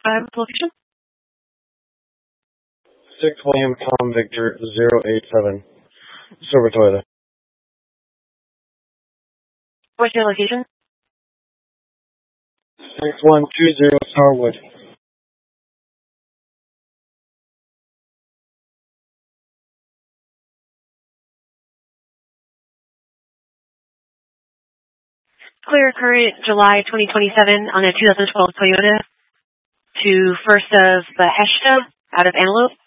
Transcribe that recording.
Location? 6 William Tom Victor 087. Silver Toyota. What's your location? 6120 Starwood. Clear current July 2027 on a 2012 Toyota to First of Beheshta out of Antelope.